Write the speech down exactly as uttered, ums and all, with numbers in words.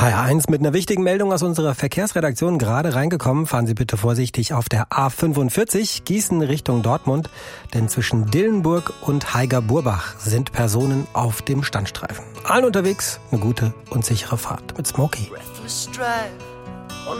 H R eins mit einer wichtigen Meldung aus unserer Verkehrsredaktion gerade reingekommen. Fahren Sie bitte vorsichtig auf der A fünfundvierzig Gießen Richtung Dortmund, denn zwischen Dillenburg und Haiger-Burbach sind Personen auf dem Standstreifen. Allen unterwegs eine gute und sichere Fahrt mit Smokey.